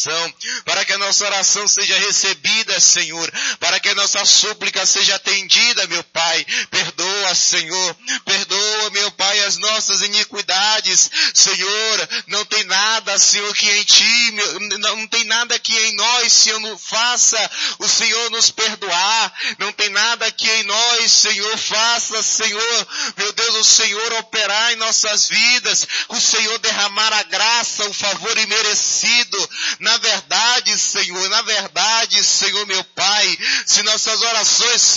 oração, para que a nossa oração seja recebida, Senhor, para que a nossa súplica seja atendida, meu Pai. Perdoa, Senhor, perdoa, meu Pai, as nossas iniquidades, Senhor. Não tem nada, Senhor, que em Ti, não tem nada que em nós, Senhor, não faça o Senhor nos perdoar. Não tem nada que em nós, Senhor, faça, Senhor, meu Deus, o Senhor operar em nossas vidas, o Senhor derramar a graça, o favor imerecido. Na verdade, Senhor, meu Pai, se nossas orações